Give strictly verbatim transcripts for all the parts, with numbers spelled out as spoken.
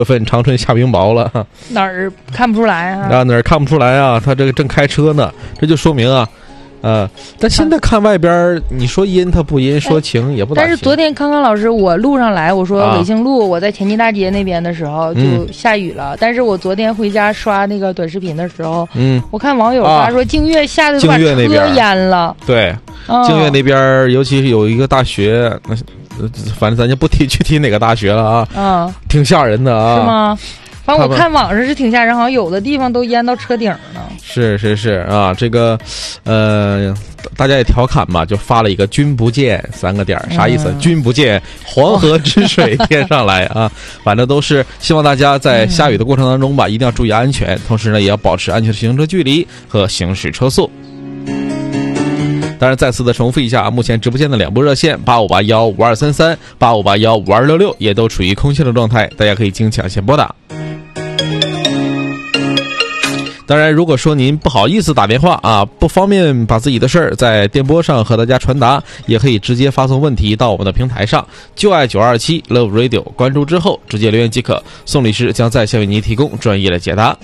份长春下冰雹了， 哪儿看不出来啊？ 啊，哪儿看不出来啊？他这个正开车呢，这就说明啊。呃，但现在看外边，你说阴它不阴，说晴也不打晴。 但是昨天康康老师，我路上来，我说纬兴路，我在前进大街那边的时候就下雨了。嗯、但是我昨天回家刷那个短视频的时候，嗯，我看网友发说净月下的把车淹了。 对，净月那边，尤其是有一个大学，那反正咱就不提具体哪个大学了啊，嗯，挺吓人的啊。 是吗？反正我看网上是挺吓人，好像有的地方都淹到车顶了。 是是是啊，这个，呃，大家也调侃嘛，就发了一个“君不见”三个点，啥意思？嗯、君不见黄河之水天上来啊！反正都是希望大家在下雨的过程当中吧，嗯、一定要注意安全，同时呢，也要保持安全的行车距离和行驶车速。当然，再次的重复一下，目前直播间的两部热线八五八幺五二三三、八五八幺五二六六也都处于空闲的状态，大家可以经抢先拨打。当然，如果说您不好意思打电话啊，不方便把自己的事儿在电波上和大家传达，也可以直接发送问题到我们的平台上，就爱九二七 Love Radio， 关注之后直接留言即可，宋律师将在线为您提供专业的解答。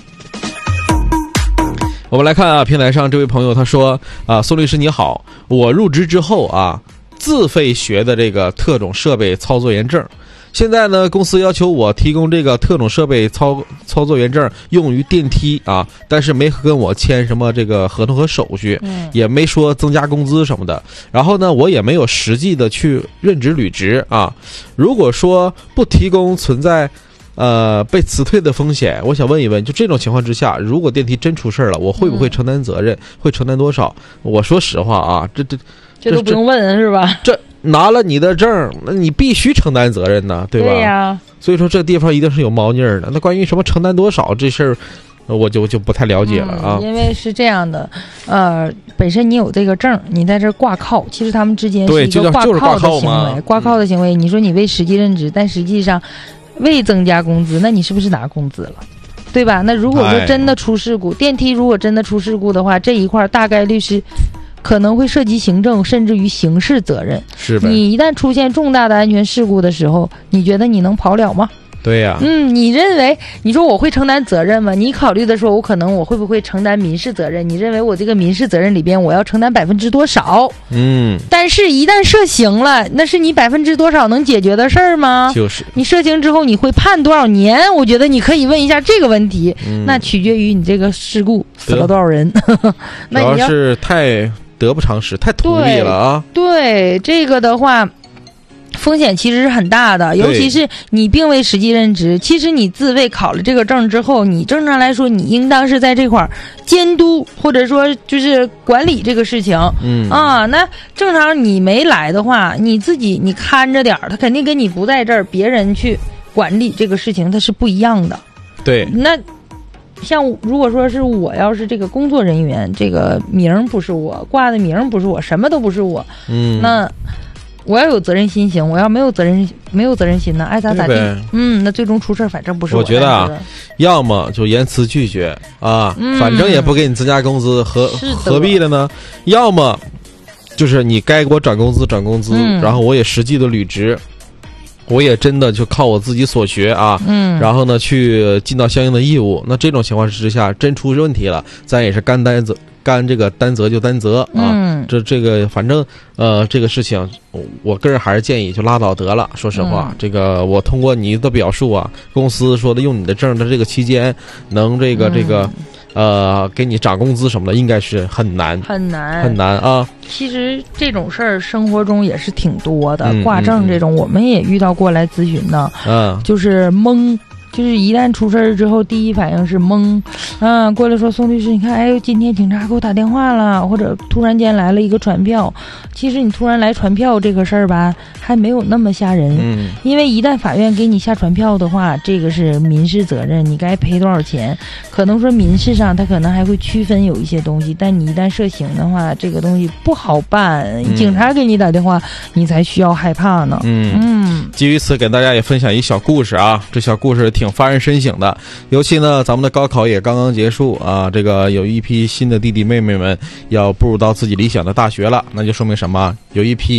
我们来看啊，平台上这位朋友他说啊，宋律师你好，我入职之后啊，自费学的这个特种设备操作员证。现在呢，公司要求我提供这个特种设备操操作员证用于电梯啊，但是没跟我签什么这个合同和手续，嗯、也没说增加工资什么的。然后呢，我也没有实际的去任职履职啊。如果说不提供，存在呃被辞退的风险，我想问一问，就这种情况之下，如果电梯真出事了，我会不会承担责任？嗯、会承担多少？我说实话啊，这这这都不用问是吧？ 这。拿了你的证，那你必须承担责任呢，对吧？ 对呀。 所以说这地方一定是有猫腻的。那关于什么承担多少这事儿，我就就不太了解了啊、 嗯。因为是这样的，呃，本身你有这个证，你在这挂靠，其实他们之间是一个挂靠的行为，挂靠的行为。你说你为实际任职，但实际上未增加工资，那你是不是拿工资了？对吧？那如果说真的出事故，电梯如果真的出事故的话，这一块大概率是。可能会涉及行政甚至于刑事责任。 是呗？ 你一旦出现重大的安全事故的时候，你觉得你能跑了吗？ 对呀、啊。 嗯，你认为你说我会承担责任吗？你考虑的说，我可能我会不会承担民事责任？你认为我这个民事责任里边我要承担百分之多少？ 嗯。 但是，一旦涉刑了，那是你百分之多少能解决的事儿吗？ 就是。 你涉刑之后，你会判多少年？我觉得你可以问一下这个问题。嗯、那取决于你这个事故死了多少人。那主要是太。得不偿失，太图利了啊！ 对，对这个的话，风险其实是很大的，尤其是你并未实际任职。其实你自卫考了这个证之后，你正常来说，你应当是在这块监督或者说就是管理这个事情。嗯啊，那正常你没来的话，你自己你看着点儿，他肯定跟你不在这儿，别人去管理这个事情，它是不一样的。 对， 那。像如果说是我要是这个工作人员，这个名不是我挂的名不是我，什么都不是我，嗯，那我要有责任心行，我要没有责任没有责任心呢，爱咋咋地，嗯，那最终出事反正不是我。 我觉得啊，要么就言辞拒绝啊，嗯、反正也不给你增加工资，何何必的呢？要么就是你该给我转工资转工资，嗯、然后我也实际的履职。我也真的就靠我自己所学啊，嗯，然后呢去尽到相应的义务。那这种情况之下，真出问题了，咱也是干担责，干这个担责就担责啊。嗯，这这个反正呃这个事情，我个人还是建议就拉倒得了。说实话，嗯、这个我通过你的表述啊，公司说的用你的证的这个期间，能这个、嗯、这个。呃，给你涨工资什么的，应该是很难， 很难， 很难啊。 其实这种事儿生活中也是挺多的，嗯、挂证这种、嗯、我们也遇到过来咨询的，嗯，就是懵。就是一旦出事儿之后，第一反应是懵，啊，过来说宋律师，你看，哎，今天警察给我打电话了，或者突然间来了一个传票。其实你突然来传票这个事儿吧，还没有那么吓人，嗯，因为一旦法院给你下传票的话，这个是民事责任，你该赔多少钱？可能说民事上他可能还会区分有一些东西，但你一旦涉刑的话，这个东西不好办，嗯、警察给你打电话，你才需要害怕呢。 嗯嗯，基于此，给大家也分享一小故事啊，这小故事挺发人深省的，尤其呢，咱们的高考也刚刚结束啊，这个有一批新的弟弟妹妹们要步入到自己理想的大学了，那就说明什么？有一批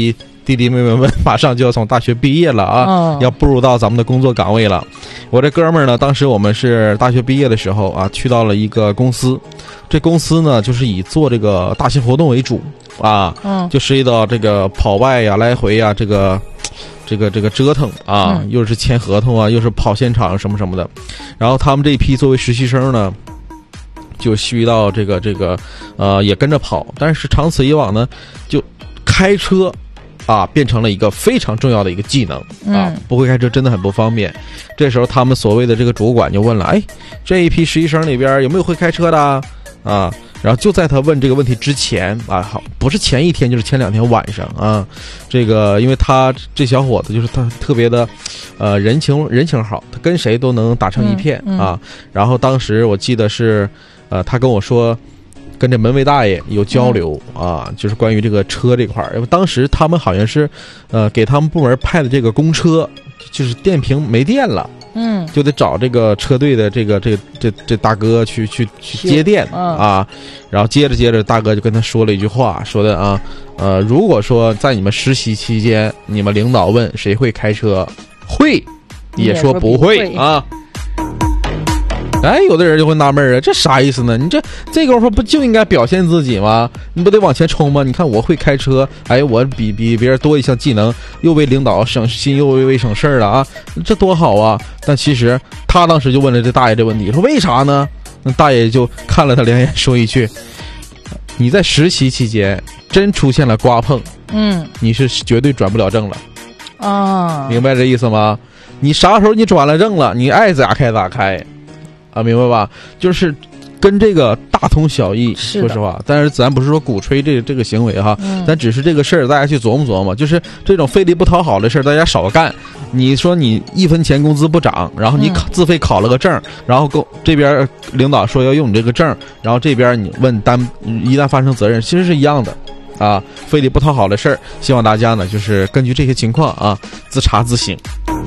弟弟妹妹们马上就要从大学毕业了啊，哦、要步入到咱们的工作岗位了。我这哥们儿呢，当时我们是大学毕业的时候啊，去到了一个公司，这公司呢就是以做这个大型活动为主啊，嗯，就涉及到这个跑外呀、来回呀，这个。这个这个折腾啊、嗯，又是签合同啊，又是跑现场什么什么的。然后他们这一批作为实习生呢，就需到这个这个呃也跟着跑，但是长此以往呢，就开车啊变成了一个非常重要的一个技能啊，不会开车真的很不方便。这时候他们所谓的这个主管就问了，哎，这一批实习生里边有没有会开车的啊？然后就在他问这个问题之前啊，好，不是前一天就是前两天晚上啊，这个因为他这小伙子就是他特别的，呃，人情人情好，他跟谁都能打成一片、嗯嗯、啊。然后当时我记得是，呃，他跟我说，跟这门卫大爷有交流、嗯、啊，就是关于这个车这块儿，因为当时他们好像是，呃，给他们部门派的这个公车，就是电瓶没电了。嗯，就得找这个车队的这个这这这大哥去去去接电啊，然后接着接着大哥就跟他说了一句话，说的啊，呃，如果说在你们实习期间，你们领导问谁会开车，会，也说不会啊。哎，有的人就会纳闷啊，这啥意思呢？你这这功夫不就应该表现自己吗？你不得往前冲吗？你看我会开车，哎，我比比别人多一项技能，又为领导省心，又为省事儿了啊，这多好啊！但其实他当时就问了这大爷这问题，说为啥呢？那大爷就看了他两眼，说一句：“你在实习期间真出现了刮碰，嗯，你是绝对转不了正了。”啊，明白这意思吗？你啥时候你转了正了，你爱咋开咋开。啊，明白吧？就是跟这个大同小异，说实话。但是咱不是说鼓吹这个、这个行为哈，嗯、但只是这个事儿大家去琢磨琢磨。就是这种费力不讨好的事儿，大家少干。你说你一分钱工资不涨，然后你考、嗯、自费考了个证，然后够这边领导说要用你这个证，然后这边你问单，一旦发生责任，其实是一样的。啊，费力不讨好的事儿，希望大家呢就是根据这些情况啊，自查自省。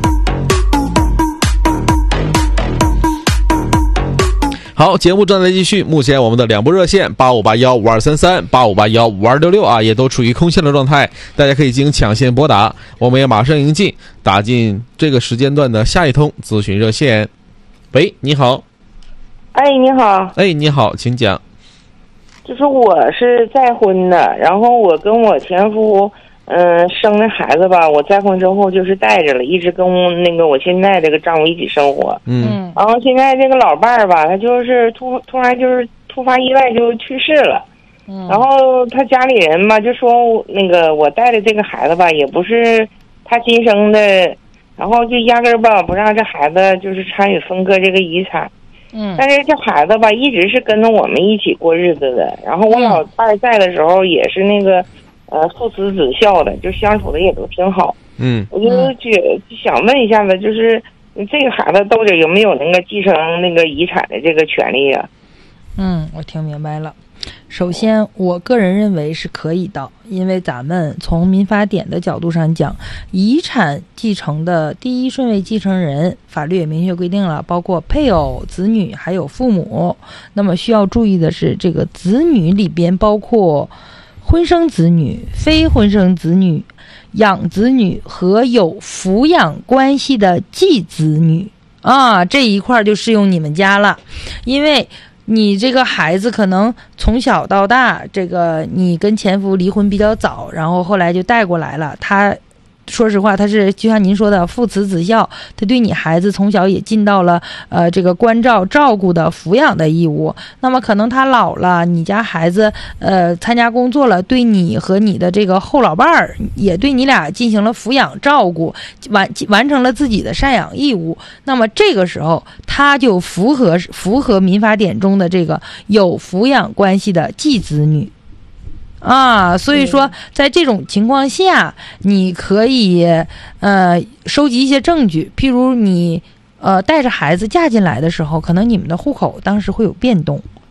好，节目正在继续。目前我们的两部热线八五八幺五二三三、八五八幺五二六六啊，也都处于空线的状态，大家可以进行抢线拨打。我们也马上迎进打进这个时间段的下一通咨询热线。喂，你好。 哎，你好。 哎，你好，请讲。 就是我是再婚的，然后我跟我前夫。嗯，生的孩子吧，我再婚之后就是带着了，一直跟那个我现在这个丈夫一起生活。嗯，然后现在这个老伴儿吧，他就是突突然就是突发意外就去世了。嗯，然后他家里人吧就说那个我带的这个孩子吧也不是他亲生的，然后就压根儿吧不让这孩子就是参与分割这个遗产。嗯，但是这孩子吧一直是跟着我们一起过日子的，然后我老伴儿在的时候也是那个。呃，父慈子孝的，就相处的也都挺好。嗯，我就觉想问一下子，就是这个孩子到底有没有那个继承那个遗产的这个权利啊？ 嗯，我听明白了。首先，我个人认为是可以的，因为咱们从民法典的角度上讲，遗产继承的第一顺位继承人，法律也明确规定了，包括配偶、子女还有父母。那么需要注意的是，这个子女里边包括。婚生子女、非婚生子女、养子女和有抚养关系的继子女啊，这一块就适用你们家了。因为你这个孩子可能从小到大，这个你跟前夫离婚比较早，然后后来就带过来了，他说实话，他是就像您说的父慈子孝，他对你孩子从小也尽到了呃这个关照、照顾的抚养的义务。那么可能他老了，你家孩子呃参加工作了，对你和你的这个后老伴儿也对你俩进行了抚养照顾，完完成了自己的赡养义务。那么这个时候他就符合符合民法典中的这个有抚养关系的继子女。啊，所以说在这种情况下，你可以呃收集一些证据，譬如你呃带着孩子嫁进来的时候，可能你们的户口当时会有变动，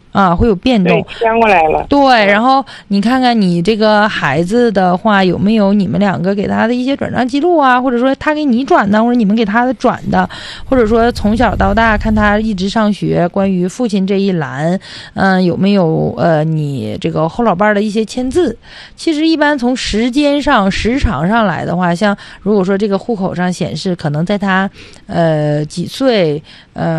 啊，会有变动， 迁过来了。 对，然后你看看你这个孩子的话，有没有你们两个给他的一些转账记录啊，或者说他给你转的，或者你们给他的转的，或者说从小到大看他一直上学，关于父亲这一栏，嗯、呃，有没有呃你这个后老伴的一些签字？其实一般从时间上、时长上来的话，像如果说这个户口上显示可能在他呃几岁，呃